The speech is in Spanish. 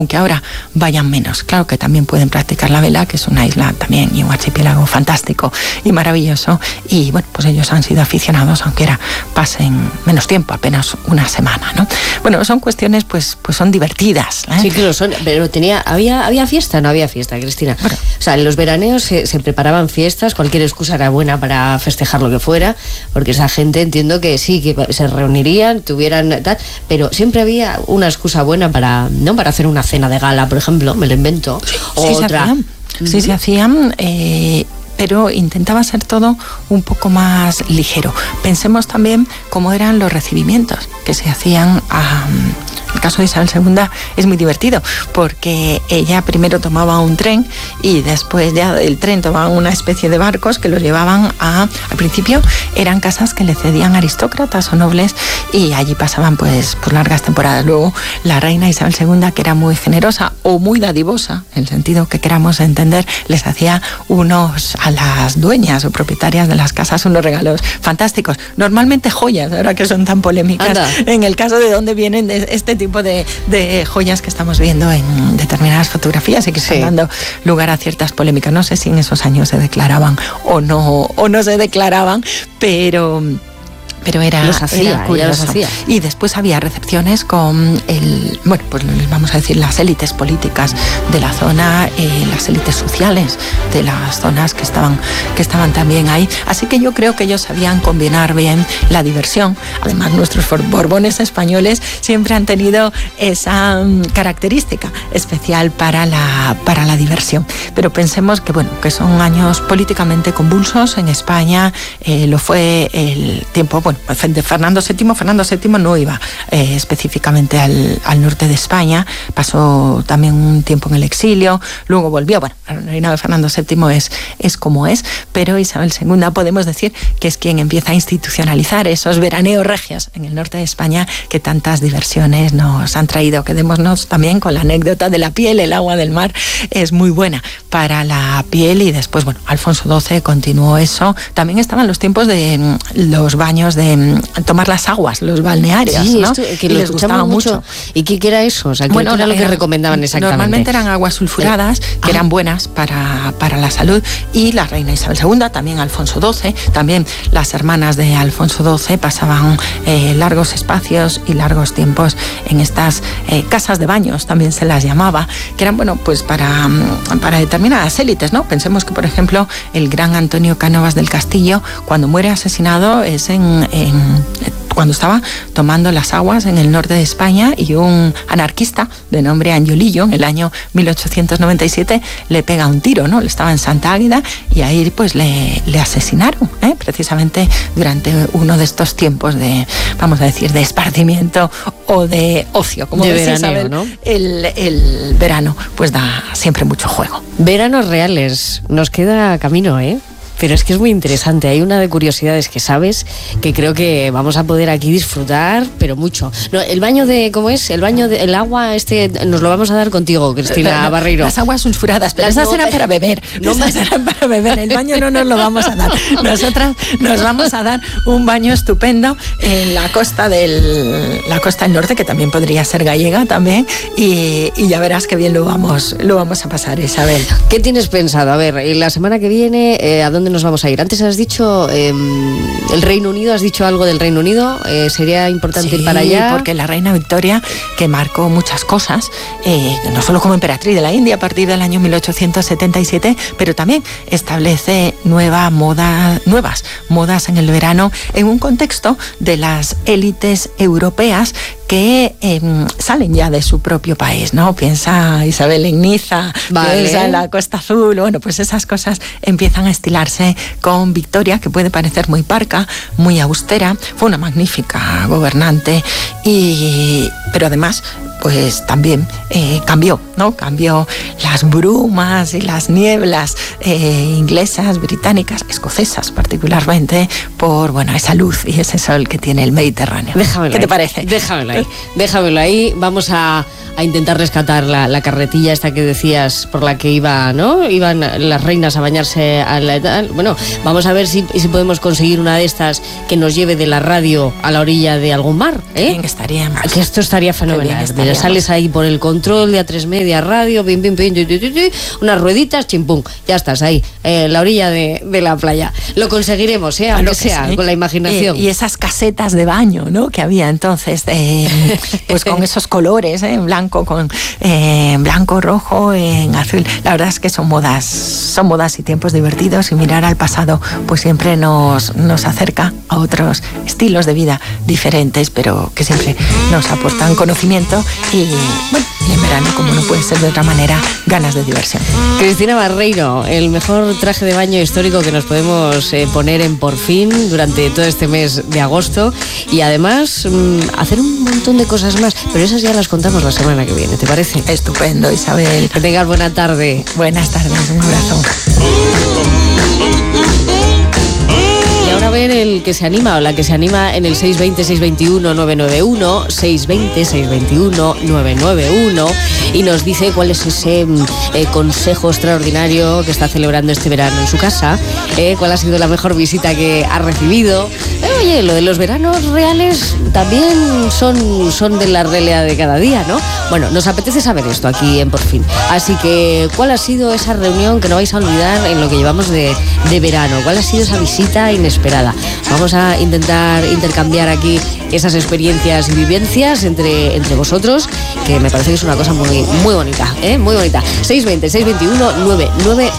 aunque ahora vayan menos. Claro que también pueden practicar la vela, que es una isla también y un archipiélago fantástico y maravilloso, y bueno, pues ellos han sido aficionados, aunque ahora pasen menos tiempo, apenas una semana, ¿no? Bueno, son cuestiones, pues son divertidas, ¿eh? Sí, claro, pero había fiesta, no había fiesta, Cristina. Bueno, o sea, en los veraneos se preparaban fiestas, cualquier excusa era buena para festejar lo que fuera, porque esa gente, entiendo que sí, que se reunirían, tuvieran tal, pero siempre había una excusa buena para hacer una cena de gala, por ejemplo, me lo invento. Otra. Sí, se hacían, pero intentaba ser todo un poco más ligero. Pensemos también cómo eran los recibimientos que se hacían el caso de Isabel II es muy divertido, porque ella primero tomaba un tren y después ya del tren tomaban una especie de barcos que los llevaban al principio eran casas que le cedían aristócratas o nobles, y allí pasaban pues largas temporadas. Luego la reina Isabel II, que era muy generosa o muy dadivosa, en el sentido que queramos entender, les hacía a las dueñas o propietarias de las casas unos regalos fantásticos, normalmente joyas, ahora que son tan polémicas. Anda. En el caso de dónde vienen de este tipo de joyas que estamos viendo en determinadas fotografías y que están dando lugar a ciertas polémicas. No sé si en esos años se declaraban o no se declaraban, pero era curioso. Y después había recepciones con vamos a decir, las élites políticas de la zona, las élites sociales de las zonas que estaban también ahí. Así que yo creo que ellos sabían combinar bien la diversión. Además, nuestros Borbones españoles siempre han tenido esa característica especial para la diversión. Pero pensemos que son años políticamente convulsos en España. Lo fue el tiempo, de Fernando VII no iba específicamente al norte de España, pasó también un tiempo en el exilio, luego volvió. El reinado de Fernando VII es como es, pero Isabel II podemos decir que es quien empieza a institucionalizar esos veraneos regios en el norte de España que tantas diversiones nos han traído. Quedémonos también con la anécdota de la piel, el agua del mar es muy buena para la piel, y después, Alfonso XII continuó eso. También estaban los tiempos de los baños, de tomar las aguas, los balnearios, sí, ¿no? Esto, que lo escuchaba mucho. ¿Y qué era eso? O sea, ¿qué era lo que recomendaban exactamente? Normalmente eran aguas sulfuradas, que eran buenas para la salud, y la reina Isabel II, también Alfonso XII, también las hermanas de Alfonso XII pasaban largos espacios y largos tiempos en estas casas de baños, también se las llamaba, que eran, para determinadas élites, ¿no? Pensemos que, por ejemplo, el gran Antonio Cánovas del Castillo, cuando muere asesinado, es cuando estaba tomando las aguas en el norte de España, y un anarquista de nombre Angiolillo en el año 1897 le pega un tiro, ¿no? Estaba en Santa Águeda y ahí pues le asesinaron, precisamente durante uno de estos tiempos de, vamos a decir, de esparcimiento o de ocio, como decía Isabel, ¿no? El verano pues da siempre mucho juego. Veranos reales, nos queda camino, Pero es que es muy interesante. Hay una de curiosidades que sabes que creo que vamos a poder aquí disfrutar, pero mucho. No, el baño ¿cómo es? El agua nos lo vamos a dar contigo, Cristina Barreiro. Las aguas sulfuradas, pero esas eran para beber. Eran para beber. El baño no nos lo vamos a dar. Nosotras nos vamos a dar un baño estupendo en la costa del norte, que también podría ser gallega también, y ya verás qué bien lo vamos a pasar, Isabel. ¿Qué tienes pensado? A ver, la semana que viene, ¿a dónde nos vamos a ir? Antes has dicho el Reino Unido, has dicho algo del Reino Unido, sería importante ir para allá. Porque la reina Victoria, que marcó muchas cosas, no solo como emperatriz de la India a partir del año 1877, pero también establece nuevas modas en el verano, en un contexto de las élites europeas que salen ya de su propio país, ¿no? Piensa Isabel en Niza, piensa en la Costa Azul, pues esas cosas empiezan a estilarse con Victoria, que puede parecer muy parca, muy austera. Fue una magnífica gobernante, pero además pues también cambió la las brumas y las nieblas inglesas, británicas, escocesas particularmente, por esa luz y ese sol que tiene el Mediterráneo. ¿Qué te parece? Déjamelo ahí. Vamos a intentar rescatar la carretilla esta que decías por la que iban las reinas a bañarse bueno, vamos a ver si podemos conseguir una de estas que nos lleve de la radio a la orilla de algún mar, Bien estaríamos. Que esto estaría fenomenal. Mira, sales ahí por el control de A3 Media Radio, unas rueditas, chimpum, ya estás ahí, la orilla de la playa. Lo conseguiremos, aunque sea, con la imaginación. Y esas casetas de baño, ¿no?, que había entonces, pues con esos colores, en blanco, en blanco, rojo, en azul. La verdad es que son modas y tiempos divertidos, y mirar al pasado pues siempre nos acerca a otros estilos de vida diferentes, pero que siempre nos aportan conocimiento y en verano, como no puede ser de otra manera, ganas de diversión. Cristina Barreiro, el mejor traje de baño histórico que nos podemos poner en Por Fin durante todo este mes de agosto, y además hacer un montón de cosas más, pero esas ya las contamos la semana que viene, ¿te parece? Estupendo, Isabel. Que tengas buena tarde. Buenas tardes, un abrazo. Y ahora ver el que se anima o la que se anima en el 620-621-991, 620-621-991, y nos dice cuál es ese consejo extraordinario que está celebrando este verano en su casa, cuál ha sido la mejor visita que ha recibido. Oye, lo de los veranos reales también son de la realidad de cada día, ¿no? Bueno, nos apetece saber esto aquí en Por Fin. Así que, ¿cuál ha sido esa reunión que no vais a olvidar en lo que llevamos de verano? ¿Cuál ha sido esa visita inesperada? Vamos a intentar intercambiar aquí esas experiencias y vivencias entre vosotros, que me parece que es una cosa muy, muy bonita, muy bonita. 620-621-991.